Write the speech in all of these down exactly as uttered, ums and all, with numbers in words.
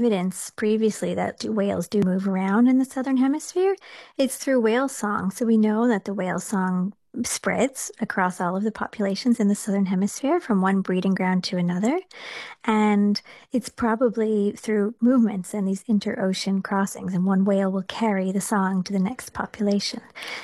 evidence previously that whales do move around in the southern hemisphere. It's through whale song. So we know that the whale song spreads across all of the populations in the southern hemisphere from one breeding ground to another. And it's probably through movements and these interocean crossings, and one whale will carry the song to the next population.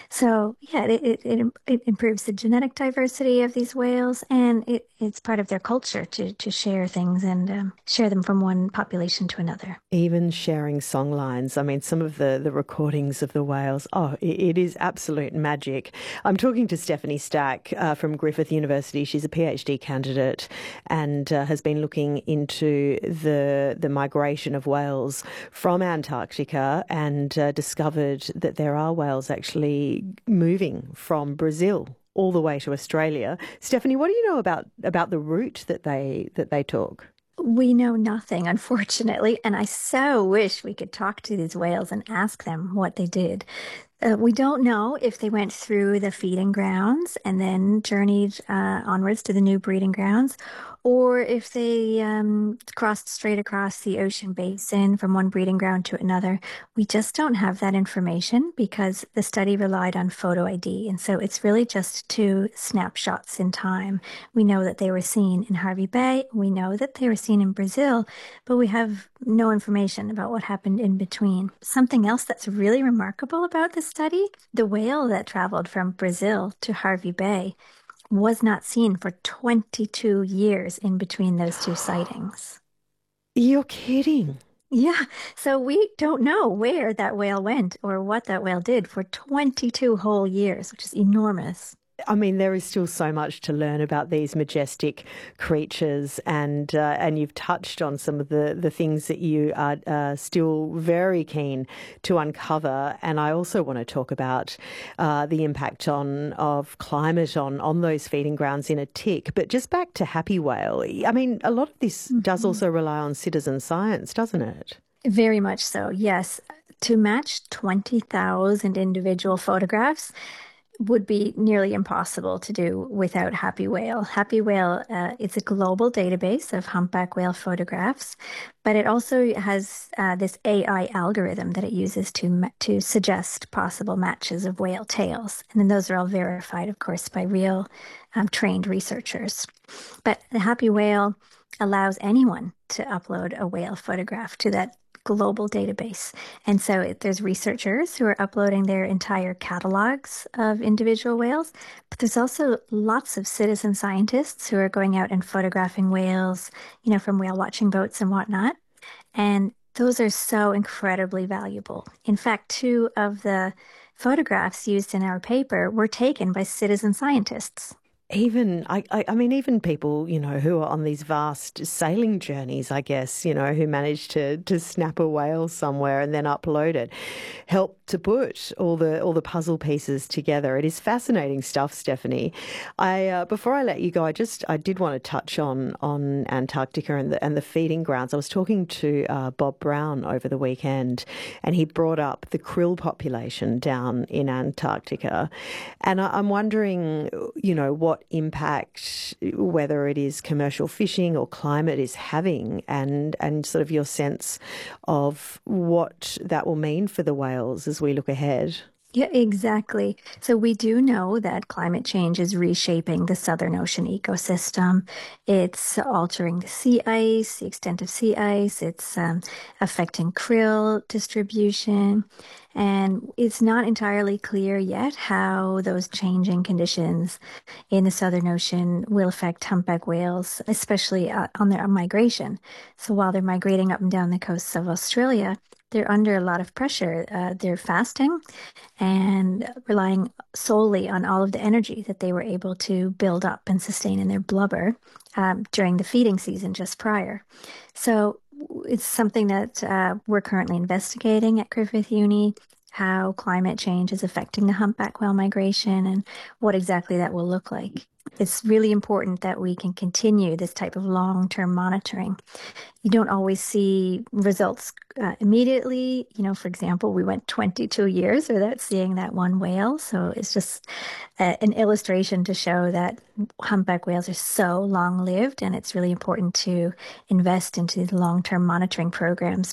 So yeah, it, it, it, it improves the genetic diversity of these whales, and it, it's part of their culture to, to share things and um, share them from one population to another. Even sharing song lines. I mean, some of the, the recordings of the whales, oh, it, it is absolute magic. I'm talking to Stephanie Stack uh, from Griffith University. She's a PhD candidate and uh, has been looking into the the migration of whales from Antarctica and uh, discovered that there are whales actually moving from Brazil all the way to Australia. Stephanie, what do you know about about the route that they that they took? We know nothing, unfortunately, and I so wish we could talk to these whales and ask them what they did. Uh, we don't know if they went through the feeding grounds and then journeyed uh, onwards to the new breeding grounds, or if they um, crossed straight across the ocean basin from one breeding ground to another. We just don't have that information because the study relied on photo I D. And so it's really just two snapshots in time. We know that they were seen in Hervey Bay. We know that they were seen in Brazil, but we have no information about what happened in between. Something else that's really remarkable about this study, the whale that traveled from Brazil to Hervey Bay was not seen for twenty-two years in between those two sightings. You're kidding. Yeah, so we don't know where that whale went or what that whale did for twenty-two whole years, which is enormous. I mean, there is still so much to learn about these majestic creatures, and uh, and you've touched on some of the, the things that you are uh, still very keen to uncover. And I also want to talk about uh, the impact on of climate on, on those feeding grounds in a tick. But just back to Happy Whale, I mean, a lot of this mm-hmm. does also rely on citizen science, doesn't it? Very much so, yes. To match twenty thousand individual photographs would be nearly impossible to do without Happy Whale. Happy Whale, uh, it's a global database of humpback whale photographs, but it also has uh, this A I algorithm that it uses to to suggest possible matches of whale tails. And then those are all verified, of course, by real um, trained researchers. But the Happy Whale allows anyone to upload a whale photograph to that global database. And so it, there's researchers who are uploading their entire catalogs of individual whales, but there's also lots of citizen scientists who are going out and photographing whales, you know, from whale watching boats and whatnot. And those are so incredibly valuable. In fact, two of the photographs used in our paper were taken by citizen scientists. Even, I, I, I mean, even people, you know, who are on these vast sailing journeys, I guess, you know, who manage to to snap a whale somewhere and then upload it, help to put all the all the puzzle pieces together. It is fascinating stuff, Stephanie. I uh, before I let you go, I just I did want to touch on on Antarctica and the and the feeding grounds. I was talking to uh, Bob Brown over the weekend, and he brought up the krill population down in Antarctica, and I, I'm wondering, you know, what impact, whether it is commercial fishing or climate, is having, and and sort of your sense of what that will mean for the whales as we look ahead. Yeah, exactly. So we do know that climate change is reshaping the Southern Ocean ecosystem. It's altering the sea ice, the extent of sea ice. It's um, affecting krill distribution. And it's not entirely clear yet how those changing conditions in the Southern Ocean will affect humpback whales, especially uh, on their migration. So while they're migrating up and down the coasts of Australia, they're under a lot of pressure. Uh, they're fasting and relying solely on all of the energy that they were able to build up and sustain in their blubber um, during the feeding season just prior. So it's something that uh, we're currently investigating at Griffith Uni, how climate change is affecting the humpback whale migration and what exactly that will look like. It's really important that we can continue this type of long-term monitoring. You don't always see results uh, immediately. You know, for example, we went twenty-two years without seeing that one whale. So it's just a, an illustration to show that humpback whales are so long-lived, and it's really important to invest into the long-term monitoring programs.